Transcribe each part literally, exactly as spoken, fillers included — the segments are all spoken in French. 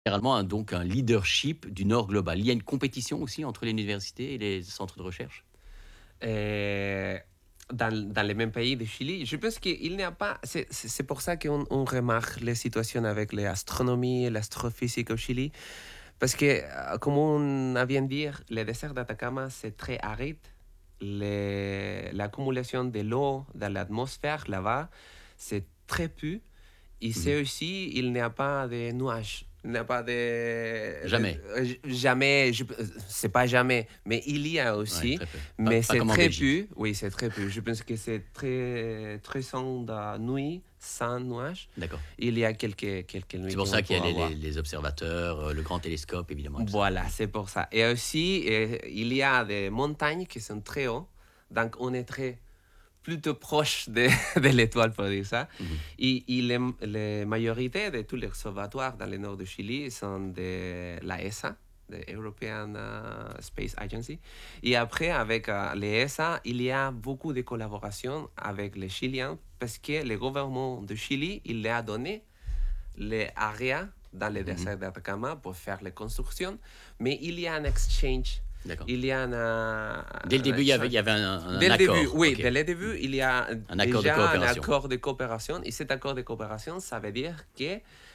Généralement, un donc un leadership du Nord global. Il y a une compétition aussi entre les universités et les centres de recherche? Euh, dans, dans les mêmes pays de Chili, je pense qu'il n'y a pas. C'est c'est- c'est pour ça qu'on on remarque les situations avec l'astronomie et l'astrophysique au Chili. Parce que, euh, comme on vient de dire, le désert d'Atacama, c'est très aride. Les- L'accumulation de l'eau dans l'atmosphère là-bas, c'est très peu. Mmh. Ici aussi, il n'y a pas de nuages. Il n'y a pas de, de- Jamais? de- jamais, je- c'est pas jamais, mais il y a Ouais, aussi, très peu. Pas mais pas c'est comme en très Belgique. peu. Oui, c'est très peu. Je pense que c'est très, très sans de nuit, sans nuages. D'accord. Il y a quelques, quelques C'est nuits pour qu'on ça peut qu'il y a les les avoir. les observateurs, heu, le grand télescope évidemment et tout ça. Voilà, Mmh. c'est pour ça. Et aussi, euh, il y a des montagnes qui sont très hautes, donc on est très plutôt proche de, de l'étoile, pour dire ça. Mmh. Et, et les, les majorités de tous les observatoires dans le nord du Chili sont de la E S A, de European euh, Space Agency. Et après, avec euh, les E S A, il y a beaucoup de collaborations avec les Chiliens parce que le gouvernement de Chili, il leur a donné les areas dans le Mmh. désert d'Atacama pour faire les constructions, mais il y a un exchange, D'accord. il y a un, euh, Dès le un début, il y avait il échange. y avait un un Dès un le début, accord. oui, OK. dès le début, il y a Un accord de déjà un coopération. accord de coopération. Et cet accord de coopération, ça veut dire que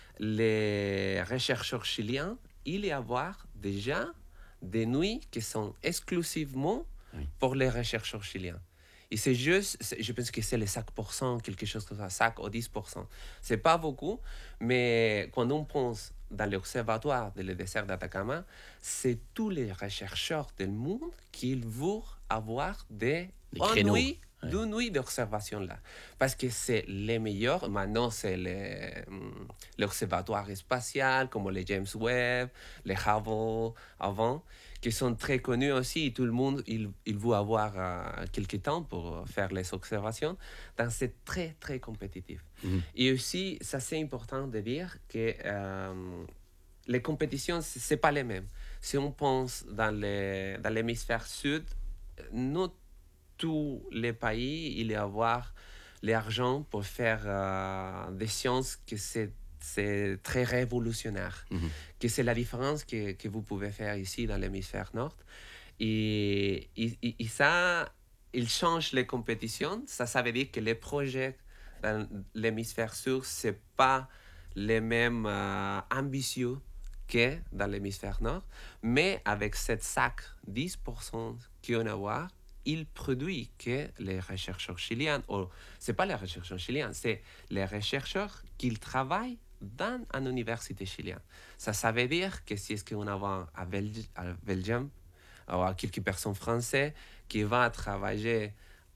les chercheurs chiliens, il y avoir déjà des nuits qui sont exclusivement Oui. pour les chercheurs chiliens. Et c'est juste, c'est- je pense que c'est les cinq pour cent, quelque chose comme ça, cinq ou dix pour cent. C'est pas beaucoup, mais quand on pense dans l'observatoire du désert d'Atacama, c'est tous les chercheurs du monde qui veulent avoir des Des une créneaux. nuit, Ouais. deux nuits d'observation là. Parce que c'est les meilleurs. Maintenant, c'est les, hum, l'observatoire spatial, comme les James Webb, les Hubble, avant, qui sont très connus aussi. Et tout le monde, il, il veut avoir euh, quelques temps pour faire les observations. Donc, c'est très, très compétitif. Mmh. Et aussi, ça, c'est important de dire que euh, les compétitions, ce n'est pas les mêmes. Si on pense dans, les, dans l'hémisphère sud, non tous les pays, il y a avoir l'argent pour faire euh, des sciences que c'est c'est très révolutionnaire, Mmh. que c'est la différence que, que vous pouvez faire ici dans l'hémisphère nord. Et, et, et- et ça, il change les compétitions. Ça, ça veut dire que les projets dans l'hémisphère sud, c'est pas les mêmes euh, ambitieux que dans l'hémisphère nord. Mais avec cette sac dix pour cent qu'on a voir, il produit que les chercheurs chiliens, ou c'est pas les chercheurs chiliens, c'est les chercheurs qui travaillent dans une université chilienne. Ça, ça veut dire que si est-ce qu'on a à, Belgi- à Belgium, avoir quelques personnes françaises qui vont travailler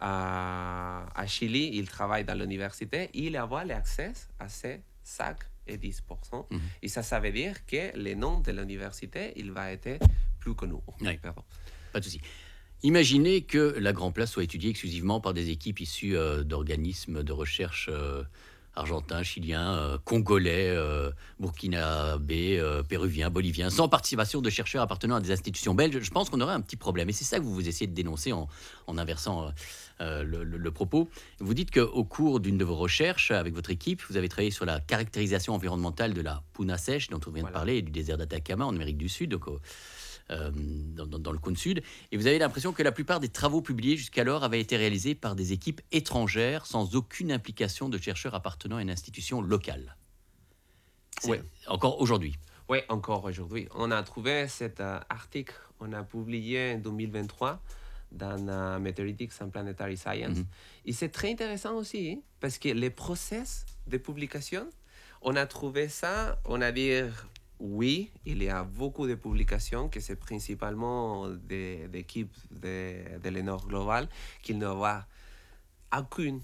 à, à Chili, ils travaillent dans l'université, ils avoir l'accès à ces cinq et dix pour cent. Mmh. Et ça, ça veut dire que le nom de l'université, il va être plus connu. Ouais, Pardon. pas de souci. Imaginez que la Grand Place soit étudiée exclusivement par des équipes issues, heu, d'organismes de recherche, heu, argentins, chiliens, heu, congolais, heu, burkinabés, heu, péruviens, boliviens, sans participation de chercheurs appartenant à des institutions belges. Je pense qu'on aurait un petit problème et c'est ça que vous vous essayez de dénoncer en en inversant, heu heu, le le le propos. Vous dites qu'au cours d'une de vos recherches avec votre équipe, vous avez travaillé sur la caractérisation environnementale de la puna sèche dont on vient de Voilà. parler et du désert d'Atacama en Amérique du Sud, donc au heu, dans dans dans le cône sud. Et vous avez l'impression que la plupart des travaux publiés jusqu'alors avaient été réalisés par des équipes étrangères sans aucune implication de chercheurs appartenant à une institution locale. Oui, C'est encore aujourd'hui. ouais, encore aujourd'hui. On a trouvé cet euh, article, on a publié en deux mille vingt-trois dans euh, Meteoritics and Planetary Science. Mmh. Et c'est très intéressant aussi, hein, parce que les process de publication, on a trouvé ça, on a dit, oui, il y a beaucoup de publications, que c'est principalement des, des équipes de, de l'Enor Global, qui ne voient aucune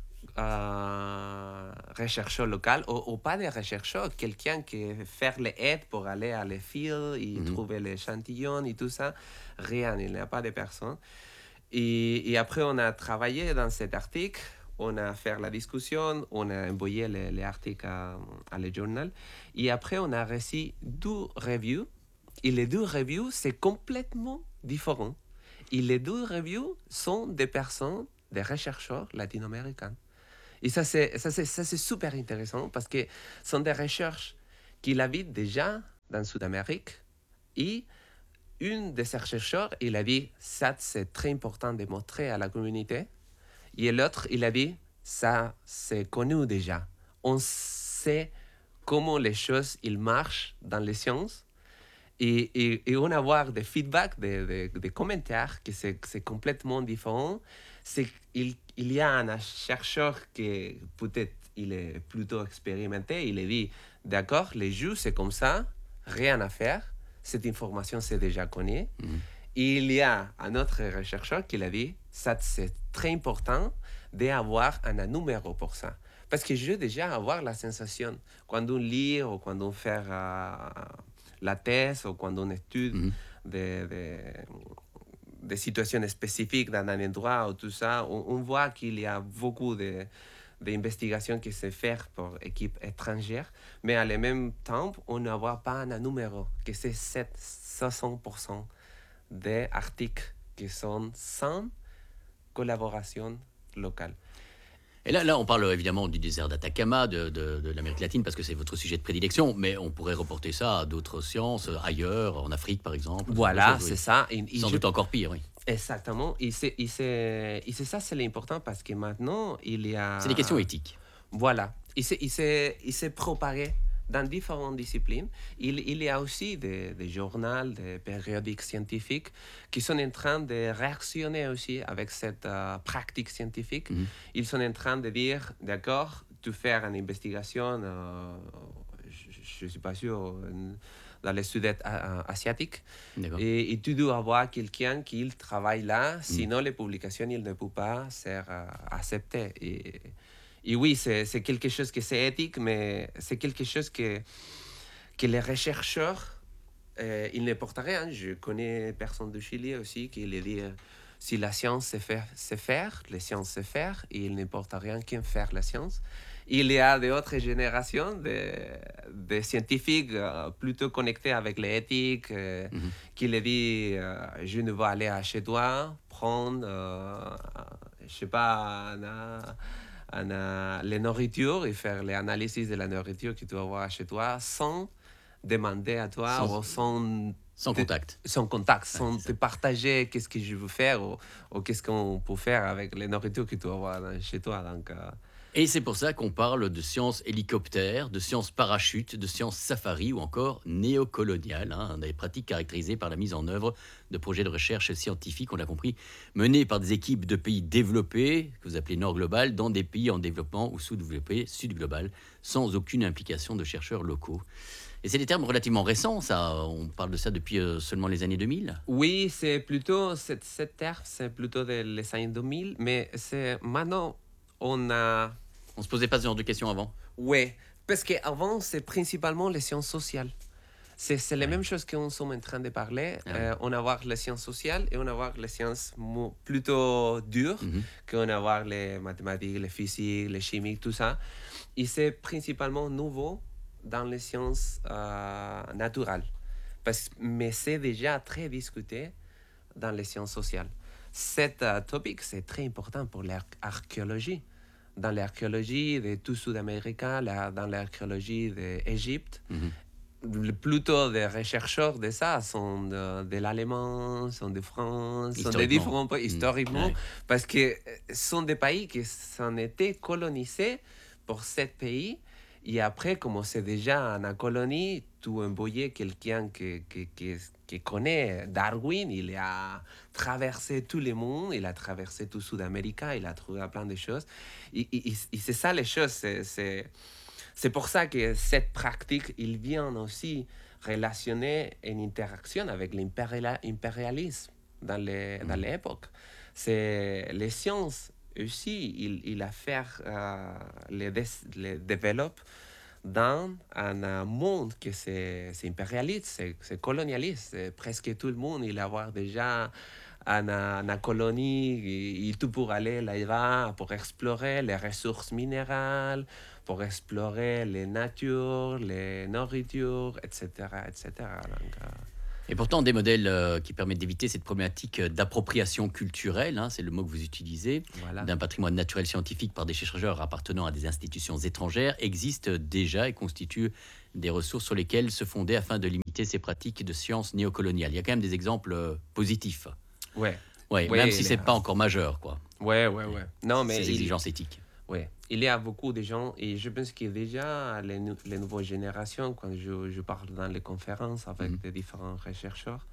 euh, chercheur local ou, ou pas des chercheurs, quelqu'un qui fait les aides pour aller à les fields et Mmh. trouver l'échantillon et tout ça. Rien, il n'y a pas de personne. Et, et après, on a travaillé dans cet article, on a fait la discussion, on a envoyé l'article à, à le journal. Et après, on a reçu deux reviews. Et les deux reviews, c'est complètement différent. Et les deux reviews sont des personnes, des chercheurs latino-américains. Et ça, c'est, ça, c'est, ça, c'est super intéressant parce que ce sont des recherches qui habitent déjà dans Sud-Amérique. Et une de ces chercheurs, il a dit, ça, c'est très important de montrer à la communauté. Et l'autre, il a dit, ça, c'est connu déjà. On sait comment les choses ils marchent dans les sciences. Et, et, et on a avoir des feedbacks, des, des, des commentaires, que c'est, c'est complètement différent. C'est qu'il il y a un chercheur qui, peut-être, il est plutôt expérimenté. Il a dit, d'accord, les jeux, c'est comme ça, rien à faire. Cette information, c'est déjà connu. Mhm. Et il y a un autre chercheur qui a dit, ça, c'est très important d'avoir un numéro pour ça. Parce que je veux déjà avoir la sensation, quand on lit ou quand on fait euh, la thèse ou quand on étudie Mhm. des, des, des situations spécifiques dans un endroit ou tout ça, on, on voit qu'il y a beaucoup de, d'investigations qui se font pour équipes étrangères, mais à le même temps, on ne voit pas un numéro, que c'est soixante pour cent des articles qui sont sans collaboration locale. Et là, là, on parle évidemment du désert d'Atacama, de, de, de l'Amérique latine, parce que c'est votre sujet de prédilection, mais on pourrait reporter ça à d'autres sciences, euh, ailleurs, en Afrique par exemple. Voilà, Chose, c'est oui. ça. Et, et Sans je- doute encore pire, oui. Exactement. Et c'est, et c'est, et c'est ça, c'est l'important parce que maintenant, il y C'est des questions a... éthiques. Voilà. Il s'est, il s'est, il s'est propagé dans différentes disciplines. Il, il y a aussi des, des journaux, des périodiques scientifiques qui sont en train de réactionner aussi avec cette euh, pratique scientifique. Mhm. Ils sont en train de dire, d'accord, tu fais une investigation, euh, je ne suis pas sûr, euh, dans le sud-est a- a- asiatique, D'accord. et, et tu dois avoir quelqu'un qui travaille là, sinon les publications, il ne peut pas être euh, acceptées. Et, et oui, c'est, c'est quelque chose qui c'est éthique, mais c'est quelque chose que, que les chercheurs, euh, ils ne portent rien. Je connais personne du Chili aussi qui le dit, euh, si la science c'est faire, c'est faire, les sciences c'est faire, et il ne porte rien qu'à faire la science. Il y a d'autres générations de, de scientifiques euh, plutôt connectés avec l'éthique, euh, Mhm. qui le dit, euh, je ne vais aller à chez toi, prendre, euh, je sais pas, un, un, un, les nourritures et faire les analyses de la nourriture que tu vas avoir chez toi sans demander à toi Sans, ou sans, sans te- contact. sans contact, Ouais, sans c'est te ça. partager qu'est-ce que je veux faire ou, ou qu'est-ce qu'on peut faire avec les nourritures que tu vas avoir dans- chez toi. Donc, euh, Et c'est pour ça qu'on parle de sciences hélicoptères, de sciences parachutes, de sciences safari ou encore néocoloniales, hein, des pratiques caractérisées par la mise en œuvre de projets de recherche scientifique, on l'a compris, menés par des équipes de pays développés, que vous appelez Nord global, dans des pays en développement ou sous-développés, Sud global, sans aucune implication de chercheurs locaux. Et c'est des termes relativement récents, ça. On parle de ça depuis euh, seulement les années deux mille. oui, c'est plutôt, cette, cette terre, c'est plutôt des les années deux mille, mais c'est maintenant, on a... On se posait pas ce genre de questions avant. Oui, parce qu'avant, c'est principalement les sciences sociales. C'est, c'est la Ouais. même chose qu'on sommes en train de parler. Ah oui. Euh, on a voir les sciences sociales et on a voir les sciences mo- plutôt dures, Mhm. qu'on a voir les mathématiques, les physiques, les chimiques, tout ça. Et c'est principalement nouveau dans les sciences euh, naturelles. Parce, mais c'est déjà très discuté dans les sciences sociales. Cet euh, topic, c'est très important pour l'archéologie. Dans l'archéologie de tout Sud-Amérique, la- dans l'archéologie d'Égypte, Mhm. le- plutôt des chercheurs de ça sont de, de l'allemand, sont de France, sont de Historiquement. différents pays, Mhm. historiquement, Ouais. parce que euh, sont des pays qui ont été colonisés pour ces pays. Et après, comme c'est déjà une colonie, tu envoyais quelqu'un qui, qui, qui, qui connaît Darwin, il a traversé tout le monde, il a traversé tout Sud-Amérique, il a trouvé plein de choses. Et, et- et- et c'est ça les choses, c'est... c'est c'est pour ça que cette pratique, il vient aussi relationner une interaction avec l'impérialisme dans les- dans Mhm. l'époque. C'est les sciences aussi, il, il a fait euh, les, dé- les développe dans un euh, monde que c'est c'est impérialiste, c'est c'est colonialiste. C'est presque tout le monde, il a avoir déjà une, une colonie et, et tout pour aller là-bas, pour explorer les ressources minérales, pour explorer les natures, les nourritures, et cetera, et cetera. Donc, euh, Et pourtant, des modèles euh, qui permettent d'éviter cette problématique euh, d'appropriation culturelle, hein, c'est le mot que vous utilisez, Voilà. d'un patrimoine naturel scientifique par des chercheurs appartenant à des institutions étrangères, existent déjà et constituent des ressources sur lesquelles se fonder afin de limiter ces pratiques de sciences néocoloniales. Il y a quand même des exemples euh, positifs. Ouais. Ouais, même Ouais, si il c'est est- pas encore majeur, quoi, ouais, ouais, ouais. Non, mais ces il, exigences éthiques. ouais, il y a beaucoup de gens, et je pense que déjà, les, nou- les nouvelles générations, quand je, je parle dans les conférences avec Mhm. des différents chercheurs,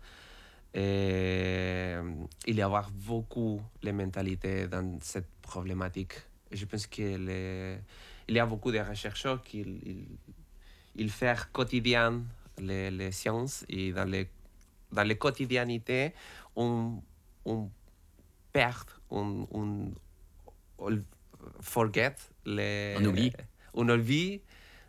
et, il y a avoir beaucoup les mentalités dans cette problématique. Et je pense qu'il il y a beaucoup de chercheurs qui ils, ils font quotidien les, les sciences, et dans les, dans les quotidianités, on, on perd, on, on, on forget On les, oublie. on oublie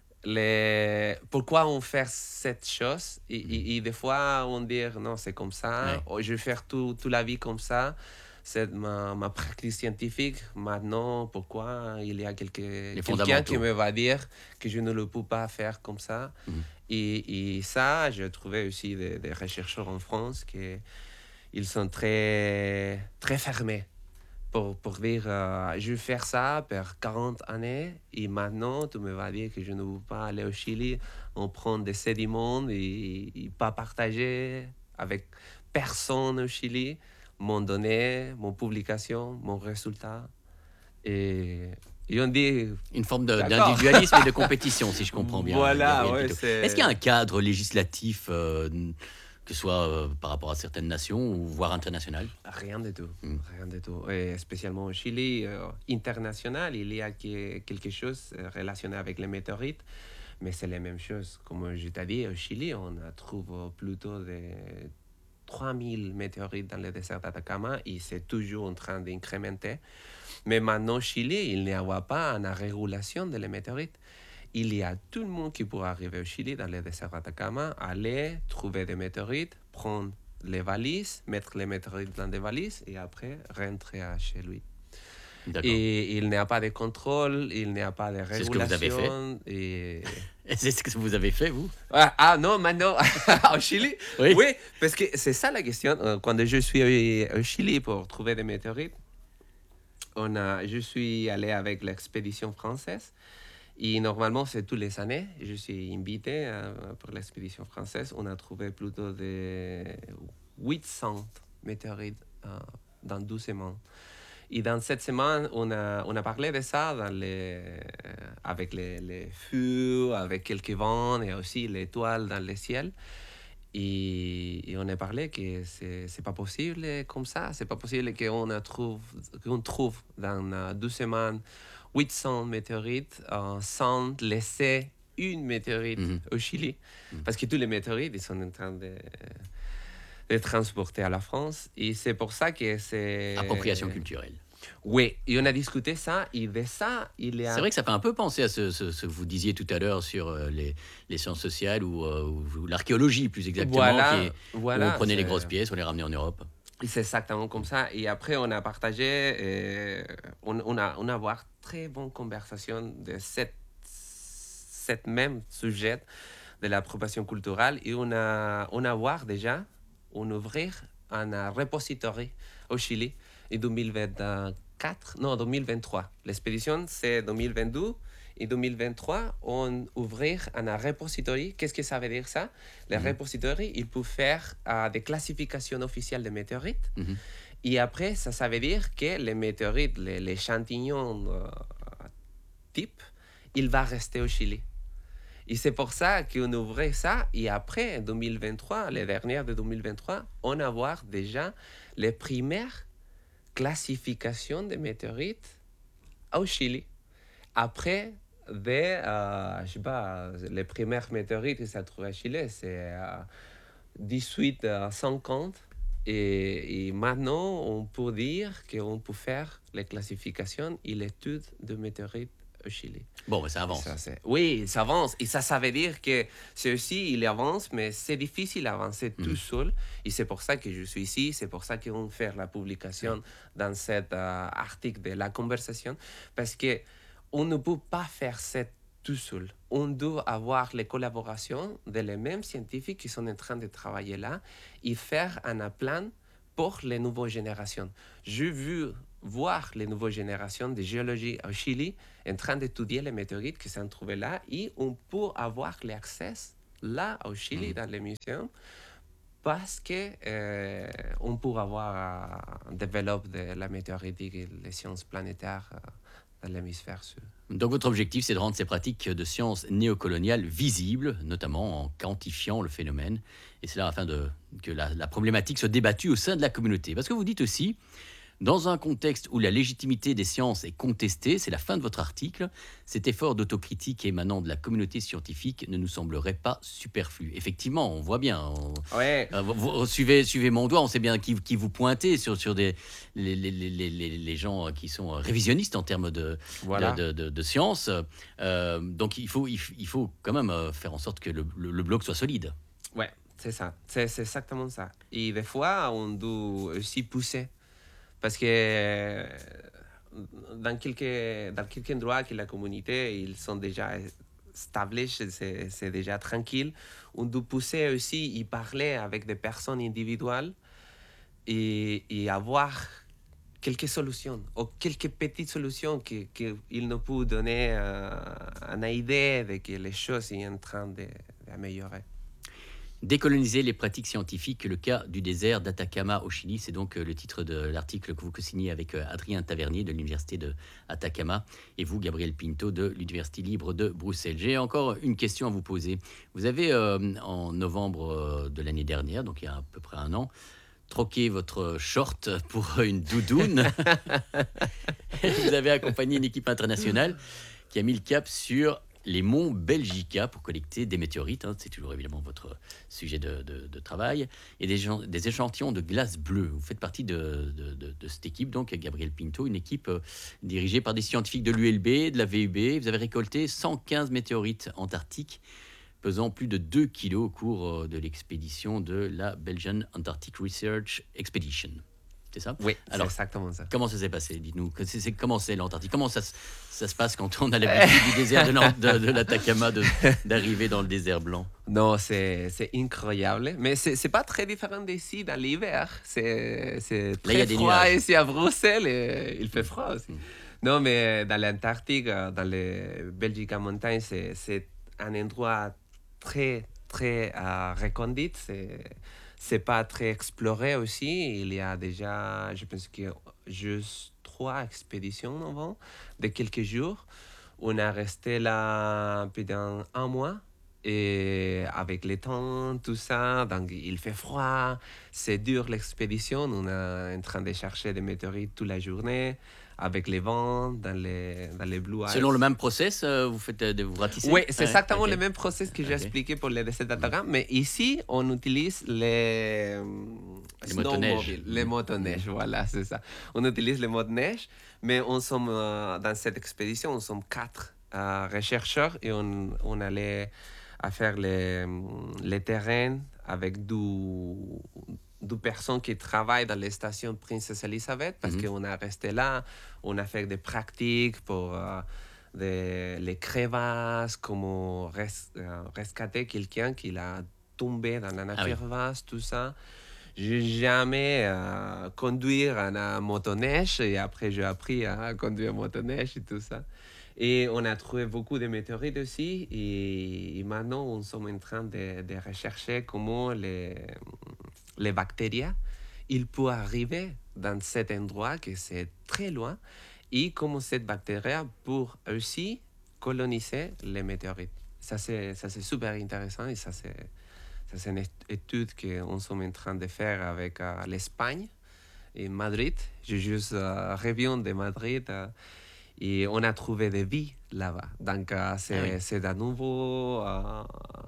les, pourquoi on fait cette chose, et, et- et des fois on dit non, c'est comme ça, Ouais. oh, je vais faire tout, toute la vie comme ça, c'est ma, ma pratique scientifique. Maintenant, pourquoi il y a quelque, Les quelqu'un qui fondamentaux. me va dire que je ne le peux pas faire comme ça. Mhm. Et, et ça, j'ai trouvé aussi des, des chercheurs en France qui ils sont très, très fermés pour, pour dire euh, je vais faire ça pour quarante années, et maintenant tu me vas dire que je ne veux pas aller au Chili, on prend des sédiments et, et pas partager avec personne au Chili mon données, mon publication, mon résultat. Et, et on dit Une forme de- d'accord. d'individualisme et de compétition, si je comprends bien, Voilà, Gabriel ouais, Pitot. Est-ce qu'il y a c'est un cadre législatif, euh, que ce soit euh, par rapport à certaines nations ou voire international? rien du tout, Hmm. rien du tout. Et spécialement au Chili, euh, international, il y a que- quelque chose euh, relationné avec les météorites, mais c'est la même chose. Comme je t'ai dit, au Chili, on a trouvé plutôt de trois mille météorites dans le désert d'Atacama, et c'est toujours en train d'incrémenter. Mais maintenant, au Chili, il n'y a pas une régulation des météorites. Il y a tout le monde qui pourrait arriver au Chili, dans le désert d'Atacama, aller trouver des météorites, prendre les valises, mettre les météorites dans des valises et après rentrer à chez lui. D'accord. Et il n'y a pas de contrôle, il n'y a pas de C'est ce que vous avez fait. régulation. Et... Et c'est ce que vous avez fait, vous? Ah, ah, non, maintenant, au Chili, Oui. oui, parce que c'est ça la question. Euh, Quand je suis au au Chili pour trouver des météorites, on a, je suis allé avec l'expédition française. Et normalement, c'est tous les années. Je suis invité euh, pour l'expédition française. On a trouvé plutôt de huit cents météorites euh, dans douze semaines. Et dans cette semaine, on a, on a parlé de ça dans les, euh, avec les, les feux, avec quelques vents et aussi les étoiles dans le ciel. Et, et on a parlé que c'est c'est pas possible comme ça. C'est pas possible qu'on a trouve, qu'on trouve dans euh, deux semaines huit cents météorites euh, sans laisser une météorite Mhm. au Chili. Mhm. Parce que tous les météorites, ils sont en train de, de transporter à la France. Et c'est pour ça que c'est... Appropriation culturelle. Oui, et on a discuté ça. Et de ça, il y a... C'est vrai que ça fait un peu penser à ce, ce- ce que vous disiez tout à l'heure sur euh, les, les sciences sociales ou, euh, ou l'archéologie, plus exactement, Voilà, qui est- où on voilà. prenait les c'est- grosses pièces, on les ramenait en Europe. Et c'est exactement comme ça. Et après, on a partagé, euh, on, on a, on a avoir très bonne conversation de cette, cette même sujet de l'appropriation culturelle. Et on a, on a voir déjà, on ouvrir un repository au Chili en deux mille vingt-quatre, non, deux mille vingt-trois. L'expédition, c'est deux mille vingt-deux. Et deux mille vingt-trois, on ouvrir un repository. Qu'est-ce que ça veut dire ça? Le Mhm. repository, il peut faire euh, des classifications officielles de météorites. Mhm. Et après, ça, ça veut dire que les météorites, les, les échantillons euh, type, il va rester au Chili. Et c'est pour ça qu'on ouvrait ça. Et après, en deux mille vingt-trois, les dernières de deux mille vingt-trois, on a voir déjà les premières classifications de météorites au Chili. Après, des, euh, je sais pas, les premières météorites qui s'est trouvées à Chili, c'est euh, dix-huit cinquante. Et, et maintenant, on peut dire qu'on peut faire les classifications et l'étude de météorites au Chili. Bon, ben, ça avance. Ça, c'est... Oui, ça avance. Et ça, ça veut dire que c'est aussi, il avance, mais c'est difficile d'avancer Mhm. tout seul. Et c'est pour ça que je suis ici. C'est pour ça qu'on fait la publication dans cet euh, article de la conversation. Parce que on ne peut pas faire cette tout seul. On doit avoir les collaborations de les mêmes scientifiques qui sont en train de travailler là et faire un plan pour les nouvelles générations. J'ai vu voir les nouvelles générations de géologie au Chili en train d'étudier les météorites qui sont trouvées là et on peut avoir l'accès là au Chili Mhm. dans les musées parce que euh, on pourra avoir euh, développé de la météoritique et les sciences planétaires euh, dans l'hémisphère sud. Donc votre objectif, c'est de rendre ces pratiques de sciences néocoloniales visibles, notamment en quantifiant le phénomène, et cela afin de, que la, la problématique soit débattue au sein de la communauté. Parce que vous dites aussi, dans un contexte où la légitimité des sciences est contestée, c'est la fin de votre article, cet effort d'autocritique émanant de la communauté scientifique ne nous semblerait pas superflu. Effectivement, on voit bien, on- Ouais, euh, vous, vous suivez, suivez mon doigt, on sait bien qui, qui vous pointez sur, sur des, les, les- les- les- les- les gens qui sont révisionnistes en termes de, de, voilà. de, de- de science. Euh, donc il faut, il, f- il faut quand même euh, faire en sorte que le, le- le bloc soit solide. Ouais, c'est ça. C'est c'est exactement ça. Et des fois, on doit aussi pousser. Parce que euh, dans quelques, dans quelques endroits que la communauté, ils sont déjà established, c'est c'est déjà tranquille. On doit pousser aussi et parler avec des personnes individuelles et, et avoir quelques solutions, ou quelques petites solutions qu'ils que qu'ils nous peuvent donner euh, une idée de que les choses sont en train de- d'améliorer. Décoloniser les pratiques scientifiques, le cas du désert d'Atacama au Chili, c'est donc euh, le titre de l'article que vous co-signez avec euh, Adrien Tavernier de l'Université de Atacama et vous, Gabriel Pinto, de l'Université libre de Bruxelles. J'ai encore une question à vous poser. Vous avez, euh, en novembre euh, de l'année dernière, donc il y a à peu près un an, troqué votre short pour une doudoune. Vous avez accompagné une équipe internationale qui a mis le cap sur les monts Belgica pour collecter des météorites, hein, c'est toujours évidemment votre sujet de, de- de travail, et des, gens- des échantillons de glace bleue. Vous faites partie de, de- de- de cette équipe, donc Gabriel Pinto, une équipe euh, dirigée par des scientifiques de l'U L B, de la V U B. Vous avez récolté cent quinze météorites antarctiques pesant plus de deux kilos au cours euh, de l'expédition de la Belgian Antarctic Research Expedition. C'est ça? Oui, c'est Alors, exactement ça. comment ça s'est passé? Dites-nous. Que c'est- c'est- Comment c'est l'Antarctique? Comment ça, se- ça se passe quand on a l'habitude du désert de l'An- de, de l'Atacama de- d'arriver dans le désert blanc? Non, c'est c'est incroyable. Mais c'est c'est pas très différent d'ici dans l'hiver. C'est c'est Là, il y très a des froid nuages. ici à Bruxelles et il fait Mm. froid aussi. Mm. Non, mais dans l'Antarctique, euh, dans les Belgica Mountains, c'est c'est un endroit très, très euh, recondite. C'est c'est pas très exploré aussi. Il y a déjà, je pense que juste trois expéditions avant, de quelques jours. On a resté là pendant un mois. Et avec les temps, tout ça, donc il fait froid, c'est dur l'expédition. On est en train de chercher des météorites toute la journée, avec les vents, dans les, dans les blue Selon le ice. même process, euh, vous faites euh, de vous ratissez? Oui, c'est Ouais, exactement ok. le même process que j'ai Ok. expliqué pour les décès Mm. d'Atacama, mais ici, on utilise les, euh, Les motoneiges. snowmobiles, les Mm. motoneiges, voilà, c'est ça. On utilise les motoneiges, mais on sommes, euh, dans cette expédition, on sommes quatre euh, chercheurs et on, on allait à faire les, les terrains avec du, du personnes qui travaillent dans les stations Princesse Elisabeth parce Mhm. qu'on a resté là, on a fait des pratiques pour euh, des- les crevasses, comment res- euh, rescater quelqu'un qui a tombé dans la Ah oui. nature vaste, tout ça. J'ai jamais euh, conduire un, un motoneige et après j'ai appris à conduire un motoneige et tout ça. Et on a trouvé beaucoup de météorites aussi et, et maintenant on sommes en train de, de rechercher comment les, les bactéries ils peuvent arriver dans cet endroit que c'est très loin et comment cette bactérie peut aussi coloniser les météorites. Ça c'est ça c'est super intéressant et ça c'est ça, c'est une é- étude qu'on sommes en train de faire avec euh, l'Espagne et Madrid. Je juste euh, reviens de Madrid euh, et on a trouvé des vies là-bas. Donc, euh, c'est, Ah oui. c'est un nouveau euh,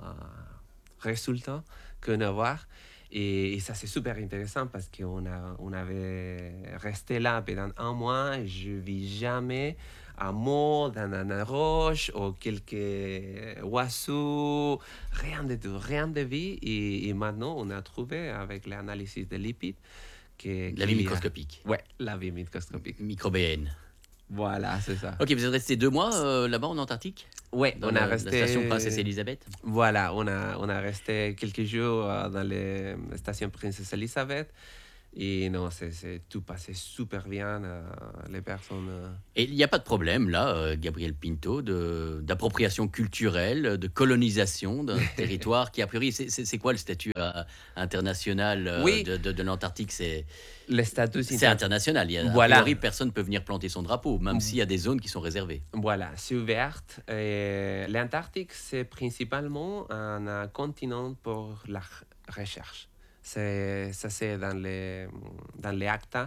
résultat qu'on va voir. Et, et ça, c'est super intéressant parce qu'on a, on avait resté là pendant un mois. Et je ne vis jamais un mot dans une roche ou quelques oiseaux, rien de tout, rien de vie. Et, et maintenant, on a trouvé avec l'analyse des lipides que, La vie qu'il y a- microscopique, Ouais, la vie microscopique. microbéenne. Voilà, c'est ça. Ok, vous êtes resté deux mois euh, là-bas en Antarctique, Ouais, dans on la, a la station Princesse resté. Elisabeth. Voilà, on a, on a resté quelques jours euh, dans les stations Princesse Elisabeth. Et non, c'est, c'est tout passé super bien. euh, les personnes. euh, Et il n'y a pas de problème là, euh, Gabriel Pinto, de, d'appropriation culturelle, de colonisation d'un territoire qui a priori, c'est, c'est, c'est quoi le statut euh, international euh, Oui, de, de, de l'Antarctique? C'est le statut c'est inter. international. Il y a, a priori, Voilà, personne ne peut venir planter son drapeau, même s'il y a des zones qui sont réservées. voilà, c'est ouvert. Et l'Antarctique, c'est principalement un, euh, continent pour la r- recherche. C'est, ça, c'est dans les, dans les actes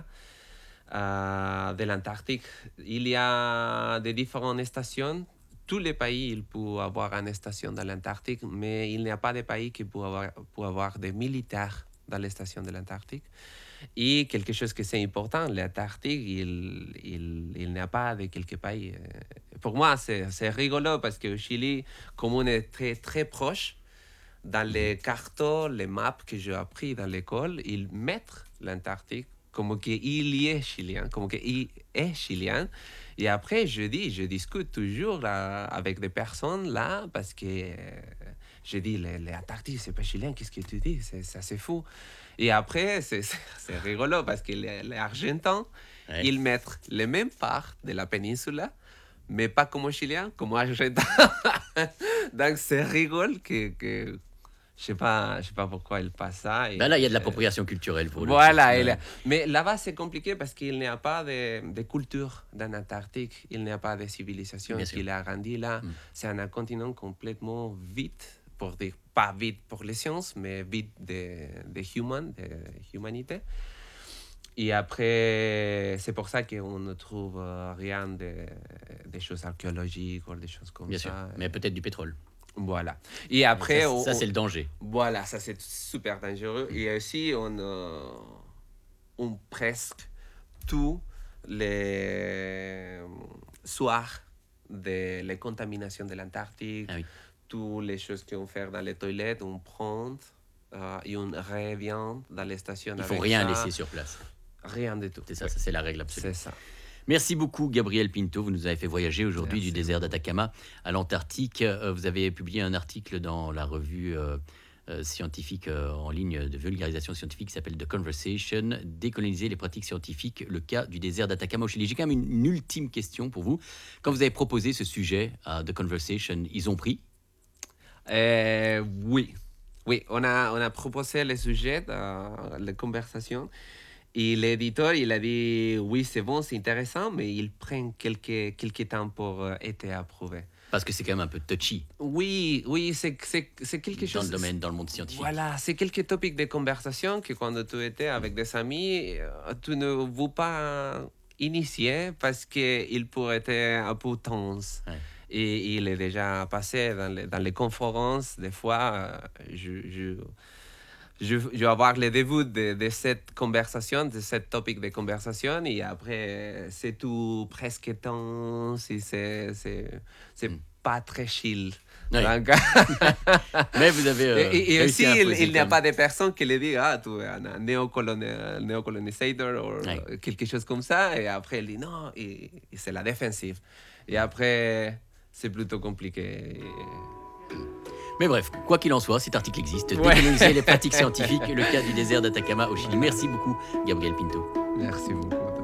euh, de l'Antarctique. Il y a des différentes stations. Tous les pays ils peuvent avoir une station dans l'Antarctique, mais il n'y a pas de pays qui peuvent avoir, peuvent avoir des militaires dans les stations de l'Antarctique. Et quelque chose que c'est important, l'Antarctique, il, il, il n'y a pas de quelques pays. Euh, Pour moi, c'est, c'est rigolo parce qu'au Chili, comme on est très, très proche, dans les cartons, les maps que j'ai appris dans l'école, ils mettent l'Antarctique comme qu'il y est chilien, comme qu'il est chilien. Et après, je dis, je discute toujours là, avec des personnes là, parce que euh, je dis, l'Antarctique, c'est pas chilien, qu'est-ce que tu dis? C'est, ça, c'est fou. Et après, c'est, c'est, c'est rigolo parce que les, les Argentins, Ouais. ils mettent les mêmes parts de la péninsule, mais pas comme chilien, comme argentin. Donc, c'est rigolo que, que je sais pas, je sais pas pourquoi il passe ça. Ben Et là, il y a de je- l'appropriation culturelle pour le coup. Voilà. il Ouais. est- Mais là-bas, c'est compliqué parce qu'il n'y a pas de, de culture dans l'Antarctique. Il n'y a pas de civilisation Bien sûr. qui a grandi là. Mm. C'est un continent complètement vide, pour dire, pas vide pour les sciences, mais vide de, de human, de humanité. Et après, c'est pour ça qu'on ne trouve euh, rien de, des choses archéologiques ou des choses comme Bien sûr, ça. mais peut-être du pétrole. Voilà. Et Ça, après, on- ça, on- c'est le danger. voilà, ça c'est super dangereux. Et aussi, on, euh, on presque tous les soirs de les contaminations de l'Antarctique, Ah oui. toutes les choses qu'on fait dans les toilettes, on prend euh, et on revient dans les stations Il avec faut rien ça. laisser sur place. Rien du tout. C'est ça, Oui, ça c'est la règle absolue. c'est ça. Merci beaucoup, Gabriel Pinto. Vous nous avez fait voyager aujourd'hui du Merci désert beaucoup. d'Atacama à l'Antarctique. Euh, Vous avez publié un article dans la revue euh, euh, scientifique euh, en ligne de vulgarisation scientifique qui s'appelle The Conversation, décoloniser les pratiques scientifiques, le cas du désert d'Atacama au Chili. J'ai quand même une, une ultime question pour vous. Quand vous avez proposé ce sujet à The Conversation, ils ont pris? Euh, oui. Oui, on a, on a proposé le sujet, euh, la conversation. Et l'éditeur, il a dit, oui, c'est bon, c'est intéressant, mais il prend quelques, quelques temps pour euh, être approuvé. Parce que c'est quand même un peu touchy Oui, oui, c'est, c'est, c'est quelque dans chose. le domaine, dans le monde scientifique. Voilà, c'est quelques topics de conversation que quand tu étais avec des amis, euh, tu ne veux pas initier parce qu'il pourrait être un peu tense. Ouais. Et il est déjà passé dans les, dans les conférences, des fois, euh, je, je, je, je vais avoir le début de, de cette conversation, de ce topic de conversation, et après, c'est tout presque tense, et c'est, c'est, c'est Mm. pas très chill. Oui. Donc, Mais vous avez euh, et, et réussi aussi, à il, imposer il n'y a quand pas de personne qui le dit, ah, tu es un néocoloni- néocolonisateur ou Ouais. quelque chose comme ça. Et après, il dit non, et, et c'est la défensive. Et après, c'est plutôt compliqué. Mais bref, quoi qu'il en soit, cet article existe. Ouais. Décoloniser les pratiques scientifiques, le cas du désert d'Atacama au Chili. Merci beaucoup, Gabriel Pinto. Merci beaucoup.